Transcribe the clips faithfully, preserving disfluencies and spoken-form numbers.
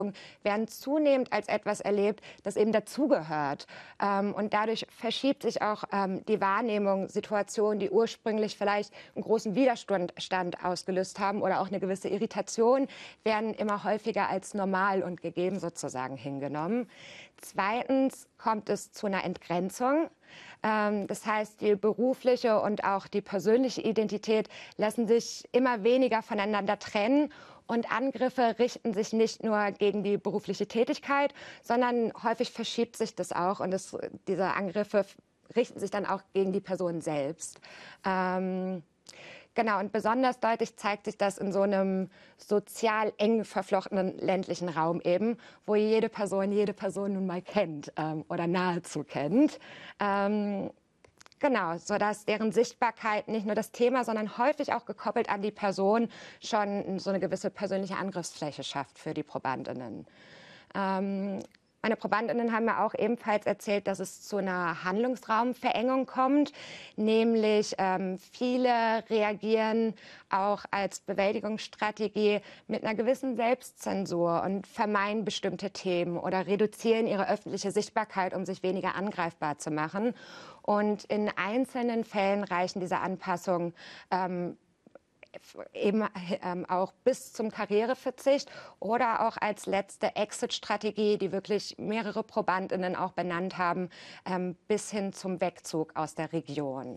werden zunehmend als etwas erlebt, das eben dazugehört. Ähm, und dadurch verschiebt sich auch ähm, die Wahrnehmung, Situationen, die ursprünglich vielleicht einen großen Widerstand Stand ausgelöst haben oder auch eine gewisse Irritation, werden immer häufiger als normal und gegeben sozusagen hingenommen. Zweitens kommt es zu einer Entgrenzung. Ähm, das heißt, die berufliche und auch die persönliche Identität lassen sich immer weniger voneinander trennen. Und Angriffe richten sich nicht nur gegen die berufliche Tätigkeit, sondern häufig verschiebt sich das auch. Und das, diese Angriffe richten sich dann auch gegen die Person selbst. Ähm, Genau, und besonders deutlich zeigt sich das in so einem sozial eng verflochtenen ländlichen Raum eben, wo jede Person jede Person nun mal kennt ähm, oder nahezu kennt. Ähm, Genau, sodass deren Sichtbarkeit nicht nur das Thema, sondern häufig auch gekoppelt an die Person schon so eine gewisse persönliche Angriffsfläche schafft für die Probandinnen. Ähm, Meine Probandinnen haben mir auch ebenfalls erzählt, dass es zu einer Handlungsraumverengung kommt, nämlich ähm, viele reagieren auch als Bewältigungsstrategie mit einer gewissen Selbstzensur und vermeiden bestimmte Themen oder reduzieren ihre öffentliche Sichtbarkeit, um sich weniger angreifbar zu machen. Und in einzelnen Fällen reichen diese Anpassungen ähm, eben ähm, auch bis zum Karriereverzicht oder auch als letzte Exit-Strategie, die wirklich mehrere Probandinnen auch benannt haben, ähm, bis hin zum Wegzug aus der Region.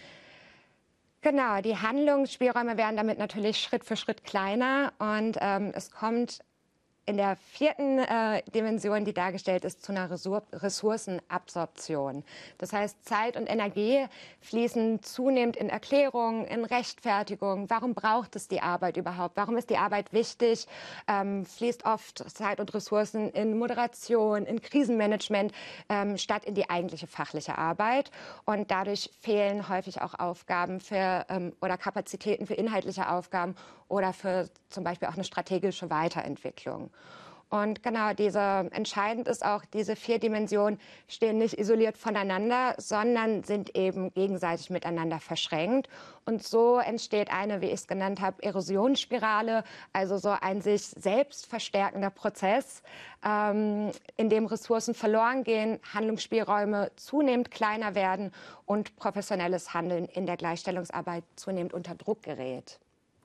Genau, die Handlungsspielräume werden damit natürlich Schritt für Schritt kleiner und ähm, es kommt in der vierten äh, Dimension, die dargestellt ist, zu einer Ressourcenabsorption. Das heißt, Zeit und Energie fließen zunehmend in Erklärungen, in Rechtfertigung. Warum braucht es die Arbeit überhaupt? Warum ist die Arbeit wichtig? Ähm, fließt oft Zeit und Ressourcen in Moderation, in Krisenmanagement, ähm, statt in die eigentliche fachliche Arbeit. Und dadurch fehlen häufig auch Aufgaben für ähm, oder Kapazitäten für inhaltliche Aufgaben oder für zum Beispiel auch eine strategische Weiterentwicklung. Und genau, diese, entscheidend ist auch, diese vier Dimensionen stehen nicht isoliert voneinander, sondern sind eben gegenseitig miteinander verschränkt. Und so entsteht eine, wie ich es genannt habe, Erosionsspirale, also so ein sich selbst verstärkender Prozess, ähm, in dem Ressourcen verloren gehen, Handlungsspielräume zunehmend kleiner werden und professionelles Handeln in der Gleichstellungsarbeit zunehmend unter Druck gerät.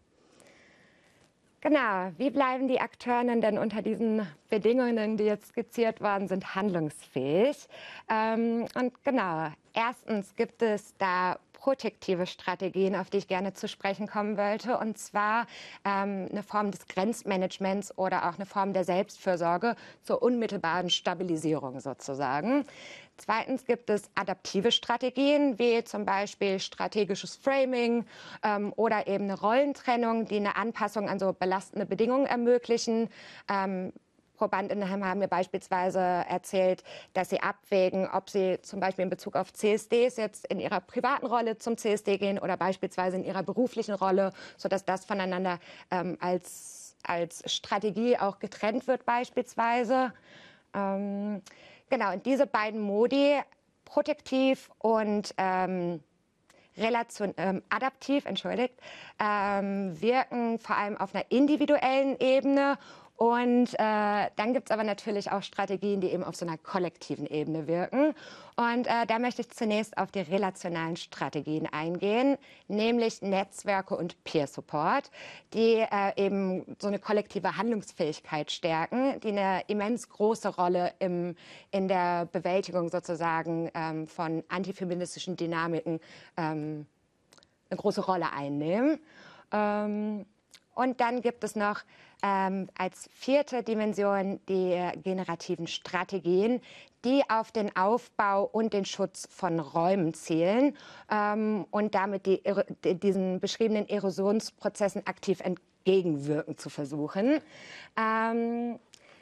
Genau, wie bleiben die Akteurinnen denn unter diesen Bedingungen, die jetzt skizziert worden sind, handlungsfähig? Ähm, und genau, erstens gibt es da protektive Strategien, auf die ich gerne zu sprechen kommen wollte, und zwar ähm, eine Form des Grenzmanagements oder auch eine Form der Selbstfürsorge zur unmittelbaren Stabilisierung sozusagen. Zweitens gibt es adaptive Strategien, wie zum Beispiel strategisches Framing ähm, oder eben eine Rollentrennung, die eine Anpassung an so belastende Bedingungen ermöglichen. Ähm, Probandinnen haben mir beispielsweise erzählt, dass sie abwägen, ob sie zum Beispiel in Bezug auf C S Ds jetzt in ihrer privaten Rolle zum C S D gehen oder beispielsweise in ihrer beruflichen Rolle, sodass das voneinander ähm, als, als Strategie auch getrennt wird beispielsweise. Ähm, genau, und diese beiden Modi, protektiv und ähm, relation, ähm, adaptiv, entschuldigt, ähm, wirken vor allem auf einer individuellen Ebene. Und äh, dann gibt es aber natürlich auch Strategien, die eben auf so einer kollektiven Ebene wirken. Und äh, da möchte ich zunächst auf die relationalen Strategien eingehen, nämlich Netzwerke und Peer-Support, die äh, eben so eine kollektive Handlungsfähigkeit stärken, die eine immens große Rolle im, in der Bewältigung sozusagen ähm, von antifeministischen Dynamiken ähm, eine große Rolle einnehmen. Ähm, und dann gibt es noch ähm, als vierte Dimension die äh, generativen Strategien, die auf den Aufbau und den Schutz von Räumen zielen ähm, und damit die, die, diesen beschriebenen Erosionsprozessen aktiv entgegenwirken zu versuchen. Ähm,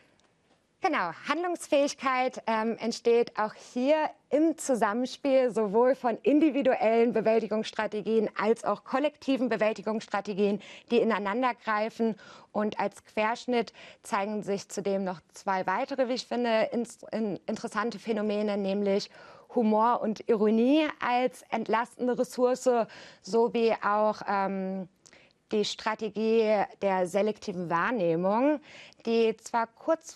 Genau, Handlungsfähigkeit ähm, entsteht auch hier im Zusammenspiel sowohl von individuellen Bewältigungsstrategien als auch kollektiven Bewältigungsstrategien, die ineinander greifen. Und als Querschnitt zeigen sich zudem noch zwei weitere, wie ich finde, in, in, interessante Phänomene, nämlich Humor und Ironie als entlastende Ressource sowie auch ähm, die Strategie der selektiven Wahrnehmung, die zwar kurz